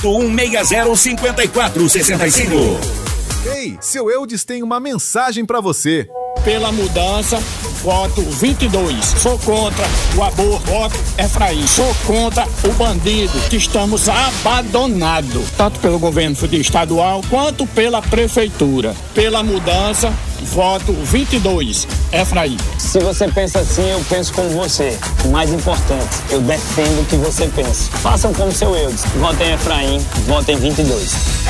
1605465. Ei, seu Eudes tem uma mensagem pra você. Pela mudança, voto 22. Sou contra o aborto, voto Efraim. Sou contra o bandido, que estamos abandonados, tanto pelo governo estadual quanto pela prefeitura. Pela mudança, voto 22. Efraim. Se você pensa assim, eu penso como você. O mais importante, eu defendo o que você pensa. Façam como seu Eudes. Votem Efraim, votem 22.